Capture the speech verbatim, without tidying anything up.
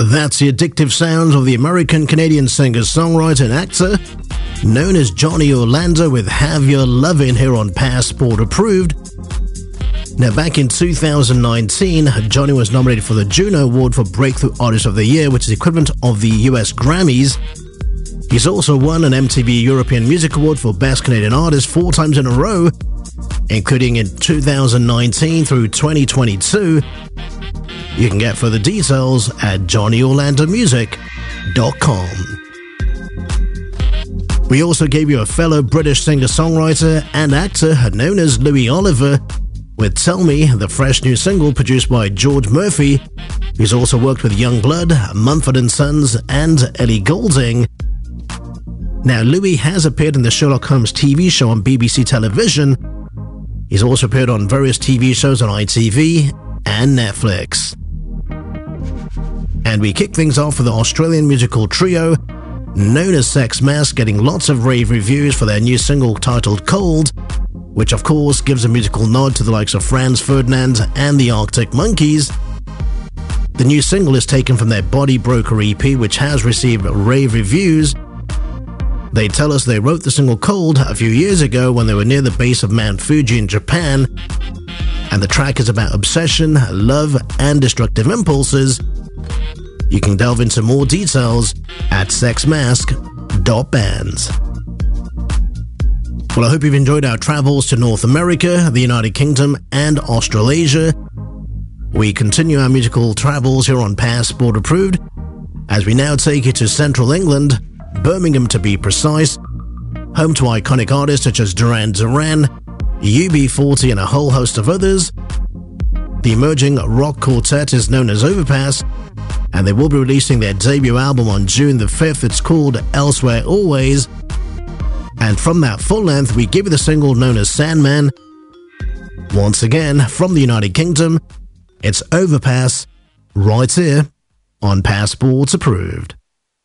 That's the addictive sounds of the American-Canadian singer-songwriter and actor known as Johnny Orlando with Have Your Lovin' here on Passport Approved. Now, back in two thousand nineteen, Johnny was nominated for the Juno Award for Breakthrough Artist of the Year, which is the equivalent of the U S Grammys. He's also won an M T V European Music Award for Best Canadian Artist four times in a row, including in two thousand nineteen through twenty twenty-two. You can get further details at johnny orlando music dot com. We also gave you a fellow British singer-songwriter and actor known as Louis Oliver with Tell Me, the fresh new single produced by George Murphy, who's also worked with Youngblood, Mumford and Sons, and Ellie Goulding. Now, Louis has appeared in the Sherlock Holmes T V show on B B C television. He's also appeared on various T V shows on I T V and Netflix. And we kick things off with the Australian musical trio known as Sex Mask, getting lots of rave reviews for their new single titled Cold, which of course gives a musical nod to the likes of Franz Ferdinand and the Arctic Monkeys. The new single is taken from their Body Broker E P, which has received rave reviews. They tell us they wrote the single Cold a few years ago when they were near the base of Mount Fuji in Japan, and the track is about obsession, love, and destructive impulses. You can delve into more details at sex mask dot bands. Well, I hope you've enjoyed our travels to North America, the United Kingdom, and Australasia. We continue our musical travels here on Passport Approved, as we now take you to Central England, Birmingham to be precise, home to iconic artists such as Duran Duran, U B forty, and a whole host of others. The emerging rock quartet is known as Overpass, and they will be releasing their debut album on June the fifth. It's called Elsewhere Always. And from that full length, we give you the single known as Sandman. Once again, from the United Kingdom, it's Overpass, right here on Passport Approved.